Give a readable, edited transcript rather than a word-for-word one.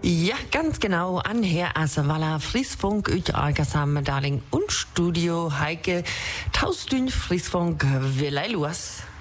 Ja, ganz genau. Anher Asewalla Friesfunk ut Algasam Darling und Studio Heike Tausdün Friesfunk Willailuas.